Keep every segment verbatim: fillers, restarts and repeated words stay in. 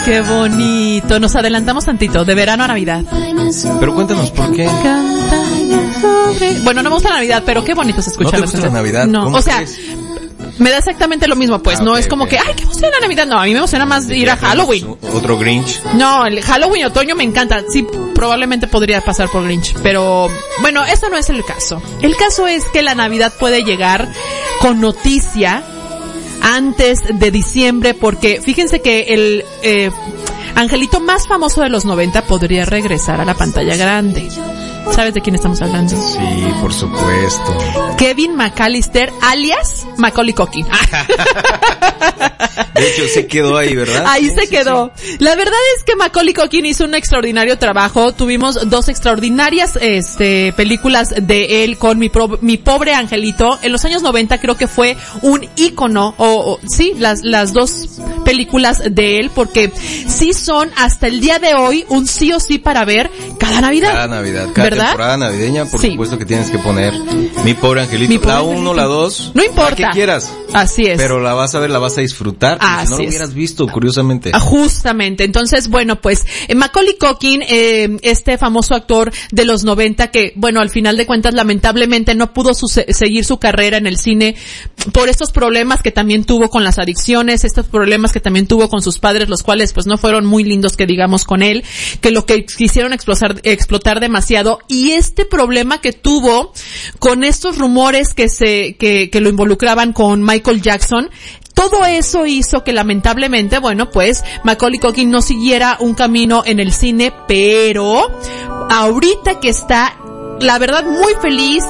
Qué bonito. Nos adelantamos tantito, de verano a Navidad. Pero cuéntanos, ¿por qué? Bueno, no me gusta la Navidad, pero qué bonito se escucha. ¿No te gusta la Navidad? No, o sea, crees? Me da exactamente lo mismo, pues. Ah, no okay, es como okay. que, ay, qué emociona la Navidad. No, a mí me emociona más ir a Halloween. ¿Otro Grinch? No, el Halloween, otoño me encanta. Sí, probablemente podría pasar por Grinch. Pero, bueno, eso no es el caso. El caso es que la Navidad puede llegar con noticia antes de diciembre, porque fíjense que el eh, angelito más famoso de los noventa podría regresar a la pantalla grande. ¿Sabes de quién estamos hablando? Sí, por supuesto. Kevin McAllister, alias Macaulay Culkin. De hecho, se quedó ahí, ¿verdad? Ahí sí, se sí, quedó. Sí. La verdad es que Macaulay Culkin hizo un extraordinario trabajo. Tuvimos dos extraordinarias este películas de él con mi, pro, mi pobre angelito. En los años noventa creo que fue un ícono, o, o sí, las, las dos películas de él, porque sí son hasta el día de hoy un sí o sí para ver cada Navidad. Cada Navidad, cada ¿verdad? Temporada navideña, por sí. supuesto que tienes que poner Mi Pobre Angelito. Mi pobre la uno, la dos. No importa. La que quieras. Así es. Pero la vas a ver, la vas a disfrutar. Así si no lo hubieras visto, curiosamente. Ah, justamente. Entonces, bueno, pues, eh, Macaulay Culkin, eh, este famoso actor de los noventa que, bueno, al final de cuentas, lamentablemente no pudo su- seguir su carrera en el cine por estos problemas que también tuvo con las adicciones, estos problemas que también tuvo con sus padres, los cuales, pues, no fueron muy lindos, que digamos, con él, que lo que quisieron explotar, explotar demasiado, y este problema que tuvo con estos rumores que se, que, que lo involucraban con Michael Jackson, todo eso hizo que lamentablemente, bueno, pues, Macaulay Culkin no siguiera un camino en el cine, pero ahorita que está, la verdad, muy feliz.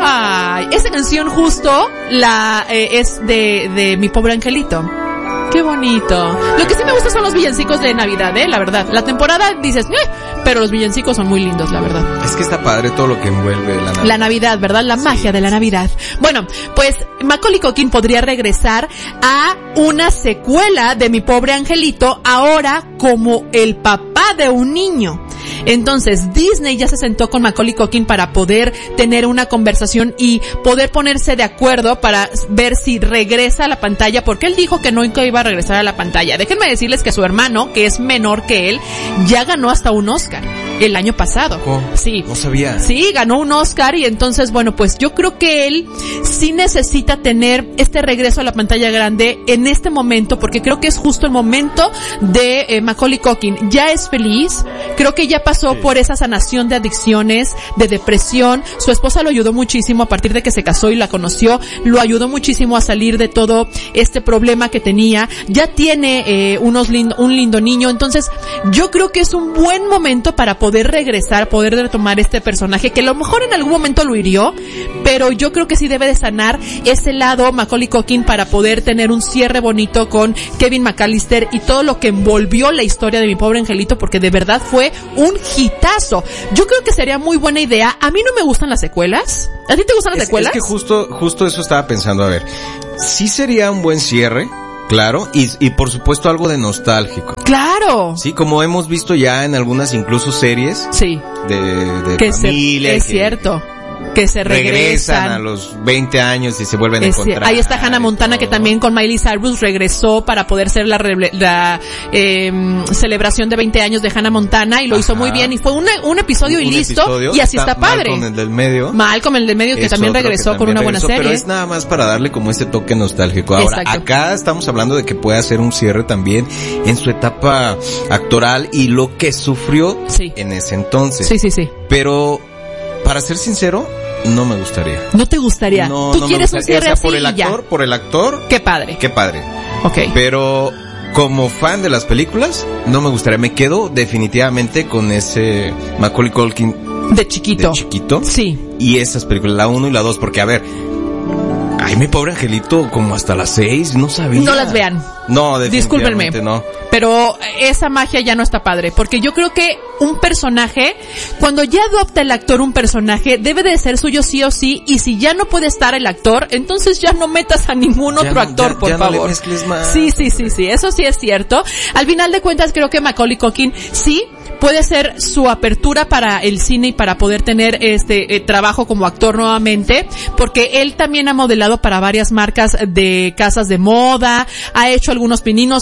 Ay, esa canción justo la eh, es de, de Mi Pobre Angelito. Qué bonito. Lo que sí me gusta son los villancicos de Navidad, eh, la verdad. La temporada dices, eh, pero los villancicos son muy lindos, la verdad. Es que está padre todo lo que envuelve la Navidad. La Navidad, ¿verdad? La sí. magia de la Navidad. Bueno, pues Macaulay Culkin podría regresar a una secuela de Mi Pobre Angelito, ahora como el papá de un niño. Entonces, Disney ya se sentó con Macaulay Culkin para poder tener una conversación y poder ponerse de acuerdo para ver si regresa a la pantalla, porque él dijo que nunca iba a regresar a la pantalla. Déjenme decirles que su hermano, que es menor que él, ya ganó hasta un Oscar el año pasado. Oh, sí. No sabía. Sí, ganó un Oscar, y entonces, bueno, pues yo creo que él sí necesita tener este regreso a la pantalla grande en este momento, porque creo que es justo el momento de eh, Macaulay Culkin. Ya es feliz, creo que ya pasó sí. por esa sanación de adicciones, de depresión. Su esposa lo ayudó muchísimo a partir de que se casó y la conoció, lo ayudó muchísimo a salir de todo este problema que tenía. Ya tiene eh, unos lindo, un lindo niño, entonces yo creo que es un buen momento para poder regresar, poder retomar este personaje que a lo mejor en algún momento lo hirió, pero yo creo que sí debe de sanar ese lado Macaulay Culkin para poder tener un cierre bonito con Kevin McAllister y todo lo que envolvió la historia de Mi Pobre Angelito, porque de verdad fue un hitazo. Yo creo que sería muy buena idea. A mí no me gustan las secuelas. ¿A ti te gustan las es, secuelas? Es que justo, justo eso estaba pensando. A ver, sí sería un buen cierre, claro, y, y por supuesto algo de nostálgico. Claro. Sí, como hemos visto ya en algunas incluso series. Sí. De, de que familia. Se, es que cierto. Que se regresan. regresan a los veinte años y se vuelven a encontrar. Ahí está Hannah Montana, que también con Miley Cyrus regresó para poder ser la, la eh, celebración de veinte años de Hannah Montana, y lo Ajá. hizo muy bien, y fue un, un episodio y un listo, episodio. Y así está, está padre. Malcolm el del medio. Malcolm el del medio, que también regresó que también con una regresó, buena serie. Pero es nada más para darle como ese toque nostálgico. Ahora, Exacto. acá estamos hablando de que puede hacer un cierre también en su etapa actoral y lo que sufrió sí. en ese entonces. Sí, sí, sí. Pero, para ser sincero, no me gustaría. ¿No te gustaría? No, ¿Tú no quieres un cierre o sea, así por el actor, ya? por el actor. Qué padre. Qué padre. Okay. Pero como fan de las películas, no me gustaría. Me quedo definitivamente con ese Macaulay Culkin de chiquito. De chiquito. Sí. Y esas películas, la uno y la dos, porque a ver, ay, Mi Pobre Angelito, como hasta las seis, no sabía. No las vean. No, definitivamente Discúlpenme, no. Pero esa magia ya no está padre, porque yo creo que un personaje, cuando ya adopta el actor un personaje, debe de ser suyo sí o sí, y si ya no puede estar el actor, entonces ya no metas a ningún otro ya no, actor, ya, por ya favor. No le mezcles más. Sí, sí, sí, sí, eso sí es cierto. Al final de cuentas, creo que Macaulay Culkin sí puede ser su apertura para el cine y para poder tener este eh, trabajo como actor nuevamente, porque él también ha modelado para varias marcas de casas de moda, ha hecho algunos pininos.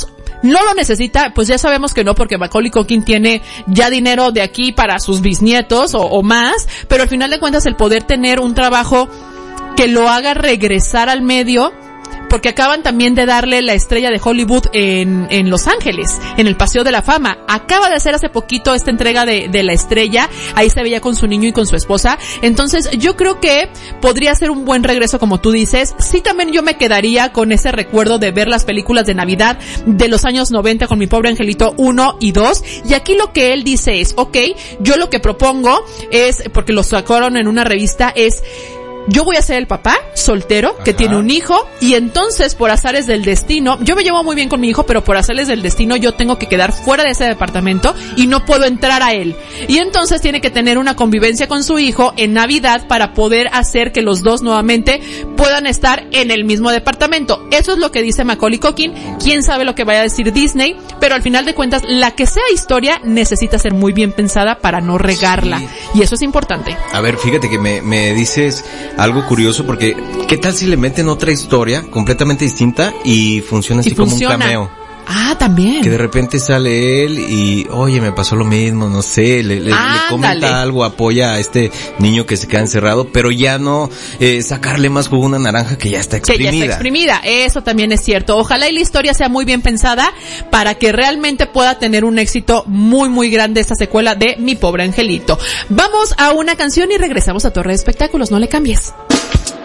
¿No lo necesita? Pues ya sabemos que no, porque Macaulay Culkin tiene ya dinero de aquí para sus bisnietos o, o más, pero al final de cuentas el poder tener un trabajo que lo haga regresar al medio, porque acaban también de darle la estrella de Hollywood en, en Los Ángeles, en el Paseo de la Fama. Acaba de hacer hace poquito esta entrega de, de la estrella, ahí se veía con su niño y con su esposa. Entonces yo creo que podría ser un buen regreso, como tú dices. Sí, también yo me quedaría con ese recuerdo de ver las películas de Navidad de los años noventa con Mi Pobre Angelito uno y dos. Y aquí lo que él dice es, ok, yo lo que propongo es, porque lo sacaron en una revista, es... yo voy a ser el papá soltero que Ajá. tiene un hijo, y entonces por azares del destino, yo me llevo muy bien con mi hijo, pero por azares del destino yo tengo que quedar fuera de ese departamento y no puedo entrar a él. Y entonces tiene que tener una convivencia con su hijo en Navidad para poder hacer que los dos nuevamente puedan estar en el mismo departamento. Eso es lo que dice Macaulay Culkin. Quién sabe lo que vaya a decir Disney, pero al final de cuentas la que sea historia necesita ser muy bien pensada para no regarla. Sí. Y eso es importante. A ver, fíjate que me, me dices algo curioso, porque ¿qué tal si le meten otra historia completamente distinta y funciona así y como funciona. Un cameo? Ah, también. Que de repente sale él y, oye, me pasó lo mismo, no sé, le, le, le comenta algo, apoya a este niño que se queda encerrado, pero ya no eh, sacarle más jugo a una naranja que ya está exprimida. Que ya está exprimida, eso también es cierto. Ojalá y la historia sea muy bien pensada para que realmente pueda tener un éxito muy, muy grande esta secuela de Mi Pobre Angelito. Vamos a una canción y regresamos a Torre de Espectáculos, no le cambies.